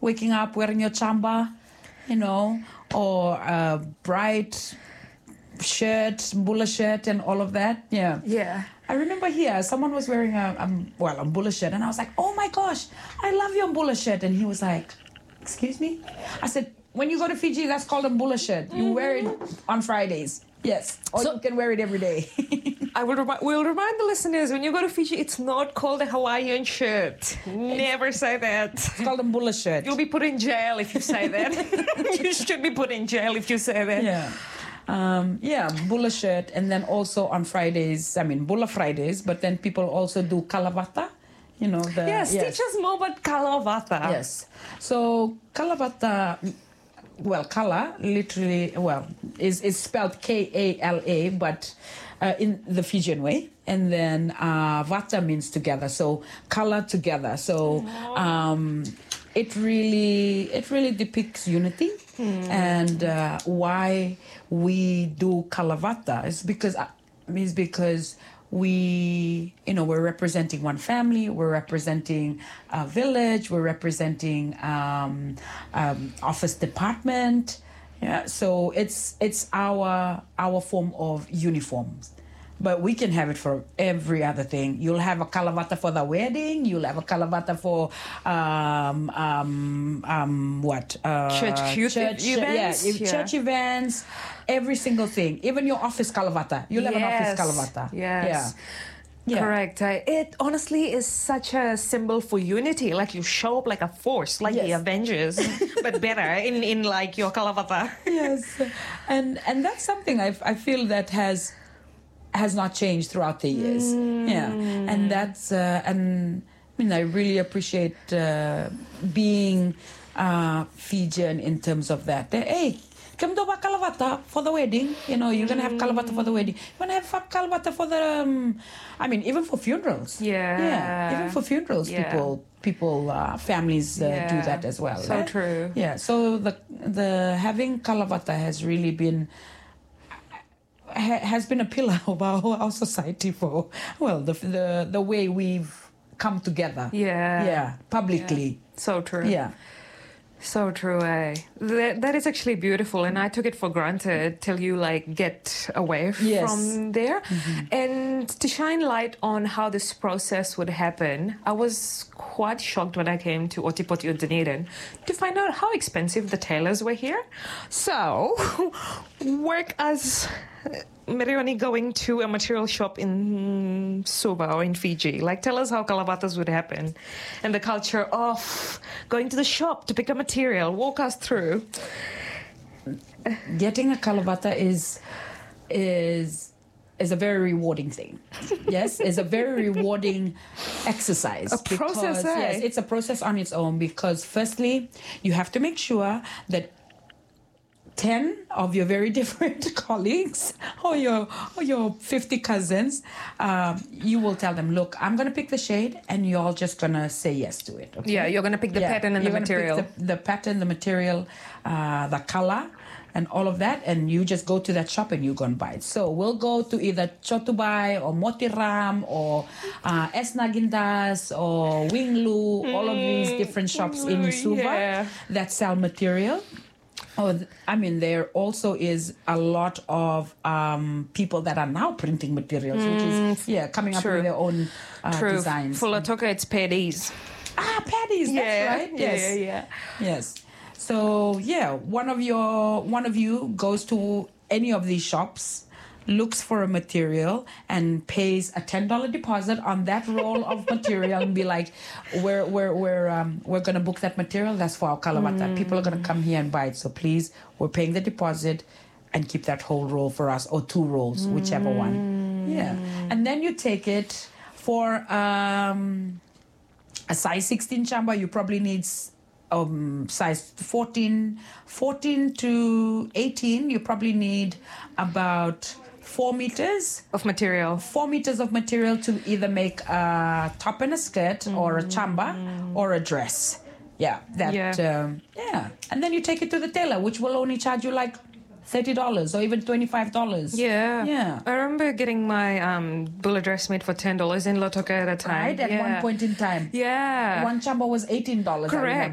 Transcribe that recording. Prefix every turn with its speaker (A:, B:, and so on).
A: waking up wearing your chamba, or a bright shirt, mbula shirt, and all of that. Yeah.
B: Yeah.
A: I remember here someone was wearing a mbula shirt, and I was like, "Oh my gosh, I love your mbula shirt," and he was like, "Excuse me?" I said, "When you go to Fiji, that's called a mbula shirt. You wear it on Fridays." Yes, or you can wear it every day.
B: We'll remind the listeners, when you go to Fiji, it's not called a Hawaiian shirt. Never say that.
A: It's called a mbula shirt.
B: You'll be put in jail if you say that. You should be put in jail if you say that.
A: Yeah. Mbula shirt, and then also on Fridays, Mbula Fridays, but then people also do kalavata.
B: Teach us more about kalavata.
A: Yes. So kalavata, kala literally, is spelled Kala, but in the Fijian way. And then vata means together. So kala, together. So it really depicts unity. And why we do kalavata is because we're representing one family, we're representing a village, we're representing office department. Yeah, so it's our form of uniforms. But we can have it for every other thing. You'll have a kalavata for the wedding. You'll have a kalavata for church events. Every single thing. Even your office kalavata. You'll have an office kalavata.
B: Yes. Yeah. Correct. It honestly is such a symbol for unity. Like you show up like a force, like the Avengers, but better in like your kalavata.
A: Yes, and that's something I feel that has not changed throughout the years. Yeah, and that's I really appreciate being Fijian in terms of that. Hey, come to kalavata for the wedding. You're gonna have kalavata for the wedding. You're gonna have kalavata for the even for funerals. Yeah, even for funerals, people families do that as well.
B: So true.
A: Yeah, so the having kalavata has really been a pillar of our society for the way we've come together. Yeah, publicly.
B: Yeah. So true.
A: Yeah.
B: So true, That is actually beautiful, and I took it for granted till you get away from there. Mm-hmm. And to shine light on how this process would happen, I was quite shocked when I came to Otipoti or Dunedin to find out how expensive the tailors were here. So, work as Mirioni going to a material shop in Suva or in Fiji. Tell us how kalavatas would happen and the culture of going to the shop to pick a material. Walk us through.
A: Getting a kalavata is a very rewarding thing. Yes, it's a very rewarding exercise.
B: A process,
A: Yes, it's a process on its own because firstly, you have to make sure that 10 of your very different colleagues or your 50 cousins, you will tell them, look, I'm going to pick the shade and you're all just going to say yes to it. Okay?
B: Yeah, you're going to pick the pattern and the material.
A: Pick the pattern, the material, the color, and all of that, and you just go to that shop and you go and buy it. So we'll go to either Chotubai or Motiram or Esnagindas or Winglu, all of these different shops in Suva that sell material. There also is a lot of people that are now printing materials, which is coming up with their own designs.
B: For Lautoka, it's paddies.
A: Paddies. That's right. Yes.
B: Yeah.
A: Yes. So one of you goes to any of these shops, looks for a material and pays a $10 deposit on that roll of material and be like, we're going to book that material. That's for our kalavata. People are going to come here and buy it. So please, we're paying the deposit and keep that whole roll for us, or 2 rolls, whichever one. Yeah. And then you take it for a size 16 chamba. You probably need size 14 to 18. You probably need about 4 meters
B: of material.
A: 4 meters of material to either make a top and a skirt or a chamba or a dress. And then you take it to the tailor, which will only charge you $30 or even $25.
B: Yeah. I remember getting my bula dress made for $10 in Lautoka at a time.
A: Right, at one point in time.
B: Yeah.
A: One chamba was $18.
B: Correct.